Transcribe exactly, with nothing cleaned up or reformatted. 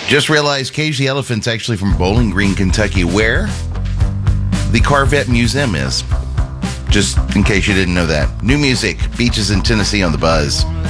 Just realized Cage the Elephant's actually from Bowling Green, Kentucky, where the Corvette Museum is. Just in case you didn't know that. New music, Beaches in Tennessee on The Buzz.